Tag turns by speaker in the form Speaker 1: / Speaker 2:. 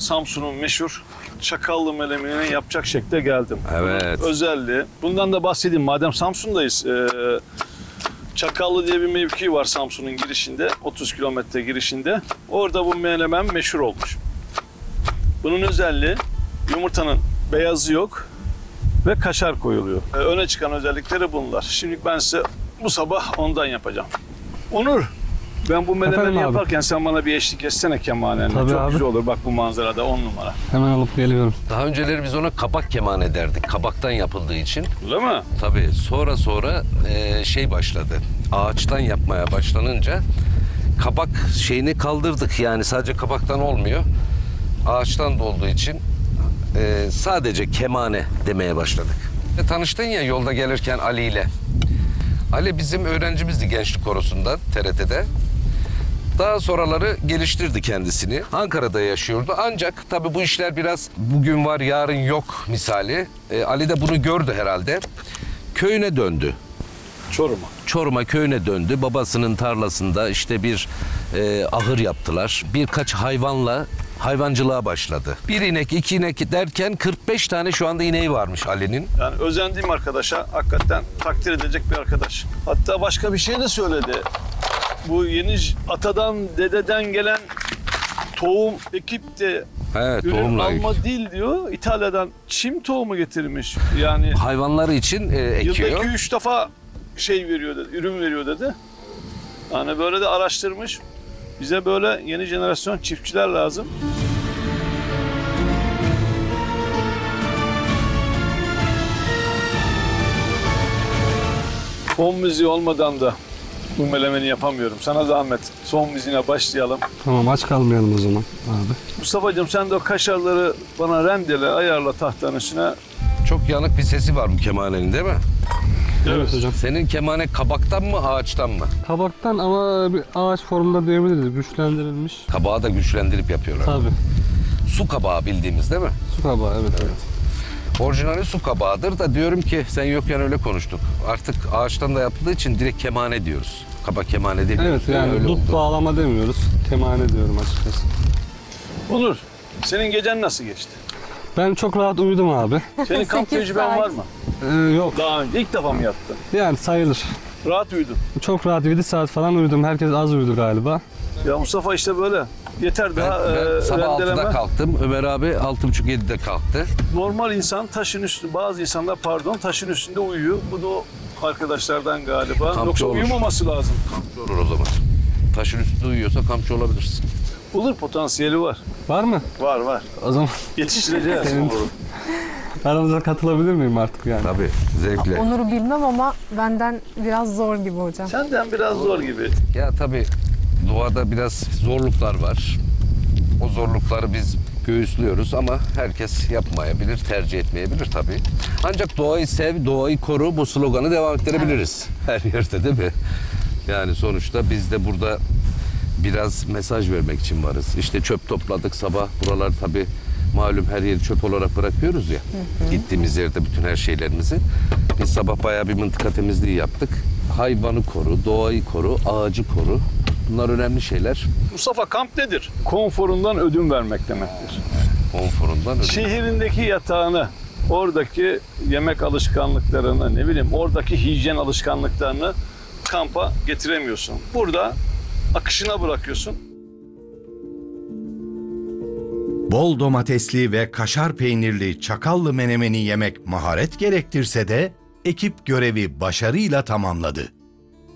Speaker 1: Samsun'un meşhur çakallı melemenini yapacak şekilde geldim.
Speaker 2: Evet.
Speaker 1: Bunun özelliği. Bundan da bahsedeyim. Madem Samsun'dayız. Çakallı diye bir mevki var Samsun'un girişinde. 30 kilometre girişinde. Orada bu menemen meşhur olmuş. Bunun özelliği yumurtanın beyazı yok ve kaşar koyuluyor. Öne çıkan özellikleri bunlar. Şimdi ben size bu sabah ondan yapacağım. Onur, ben bu menemeni yaparken sen bana bir eşlik etsene kemanenle.
Speaker 3: Tabii
Speaker 1: çok
Speaker 3: abi.
Speaker 1: güzel olur bak bu manzarada 10 numara.
Speaker 3: Hemen alıp geliyorum.
Speaker 2: Daha önceleri biz ona kabak kemane derdik. Kabaktan yapıldığı için.
Speaker 1: Öyle mi?
Speaker 2: Tabii sonra şey başladı. Ağaçtan yapmaya başlanınca kabak şeyini kaldırdık. Yani sadece kabaktan olmuyor. Ağaçtan da olduğu için sadece kemane demeye başladık. Tanıştın ya yolda gelirken Ali ile. Ali bizim öğrencimizdi gençlik korosundan TRT'de. Daha sonraları geliştirdi kendisini. Ankara'da yaşıyordu. Ancak tabii bu işler biraz bugün var yarın yok misali. Ali de bunu gördü herhalde. Köyüne döndü.
Speaker 1: Çorum'a.
Speaker 2: Çorum'a köyüne döndü. Babasının tarlasında işte bir ahır yaptılar. Birkaç hayvanla hayvancılığa başladı. Bir inek, iki inek derken 45 tane şu anda ineği varmış Ali'nin.
Speaker 1: Yani özendiğim arkadaşa hakikaten takdir edilecek bir arkadaş. Hatta başka bir şey de söyledi. Bu yeni atadan, dededen gelen tohum ekip de
Speaker 2: Evet,
Speaker 1: ürün
Speaker 2: tohumla
Speaker 1: alma değil diyor. İtalya'dan çim tohumu getirmiş. Yani
Speaker 2: hayvanları için ekiyor.
Speaker 1: yılda 2-3 defa şey veriyor dedi, ürün veriyor dedi. Yani böyle de araştırmış. Bize böyle yeni jenerasyon çiftçiler lazım. Fon müziği olmadan da bu melemeni yapamıyorum. Sana zahmet. Son müziğine başlayalım.
Speaker 3: Tamam, aç kalmayalım o zaman abi.
Speaker 1: Mustafa'cığım sen de o kaşarları bana rendele, ayarla tahtanın üstüne.
Speaker 2: Çok yanık bir sesi var bu kemanenin değil mi?
Speaker 3: Evet hocam.
Speaker 2: Senin kemane kabaktan mı ağaçtan mı?
Speaker 3: Kabaktan ama bir ağaç formunda diyebiliriz. Güçlendirilmiş.
Speaker 2: Kabağı da güçlendirip yapıyorlar.
Speaker 3: Tabii.
Speaker 2: Su kabağı bildiğimiz değil mi?
Speaker 3: Su kabağı, evet.
Speaker 2: Orijinali su kabağıdır da diyorum ki sen yokken öyle konuştuk. Artık ağaçtan da yapıldığı için direkt kemane diyoruz. Kabak kemane değil.
Speaker 3: Evet, yani
Speaker 2: öyle
Speaker 3: dut
Speaker 2: oldu.
Speaker 3: bağlama demiyoruz. Kemane diyorum açıkçası.
Speaker 1: Onur, senin gecen nasıl geçti?
Speaker 3: Ben çok rahat uyudum abi.
Speaker 1: Senin kamp
Speaker 4: 8
Speaker 1: tecrüben
Speaker 4: saat.
Speaker 1: var mı?
Speaker 3: Yok.
Speaker 1: Daha önce ilk defa mı yattın?
Speaker 3: Yani sayılır.
Speaker 1: Rahat uyudun.
Speaker 3: Çok rahat 7 saat falan uyudum. Herkes az uyudu galiba.
Speaker 1: Ya Mustafa işte böyle. Yeter
Speaker 2: Ben,
Speaker 1: daha
Speaker 2: ben sabah 6'da
Speaker 1: rendeleme.
Speaker 2: kalktım. Ömer abi 6.30-7'de kalktı.
Speaker 1: Normal insan taşın üstü, bazı insanlar taşın üstünde uyuyor. Bu da o arkadaşlardan galiba.
Speaker 2: Kampçı
Speaker 1: Yoksa
Speaker 2: olur.
Speaker 1: uyumaması lazım.
Speaker 2: Kampçı olur o zaman. Taşın üstünde uyuyorsa kampçı olabilirsin.
Speaker 1: Olur, potansiyeli var.
Speaker 3: Var mı?
Speaker 1: Var var.
Speaker 3: O zaman
Speaker 1: Yetiştireceğiz.
Speaker 3: Senin-
Speaker 1: Onur'u.
Speaker 3: aramıza katılabilir miyim artık yani?
Speaker 2: Tabii zevkle.
Speaker 4: Onur'u bilmem ama benden biraz zor gibi hocam.
Speaker 1: Senden biraz zor gibi.
Speaker 2: Ya tabii doğada biraz zorluklar var. O zorlukları biz göğüslüyoruz ama herkes yapmayabilir, tercih etmeyebilir tabii. Ancak doğayı sev, doğayı koru bu sloganı devam ettirebiliriz. Her yerde değil mi? Yani sonuçta biz de burada biraz mesaj vermek için varız. İşte çöp topladık sabah. Buralar tabii malum her yeri çöp olarak bırakıyoruz ya. Gittiğimiz yerde bütün her şeylerimizi. Biz sabah bayağı bir mıntıka temizliği yaptık. Hayvanı koru, doğayı koru, ağacı koru. Bunlar önemli şeyler.
Speaker 1: Mustafa, kamp nedir? Konforundan ödün vermek demektir.
Speaker 2: Konforundan ödün.
Speaker 1: Şehrindeki yatağını, oradaki yemek alışkanlıklarını, ne bileyim oradaki hijyen alışkanlıklarını kampa getiremiyorsun. Burada akışına bırakıyorsun.
Speaker 5: Bol domatesli ve kaşar peynirli çakallı menemeni yemek maharet gerektirse de ekip görevi başarıyla tamamladı.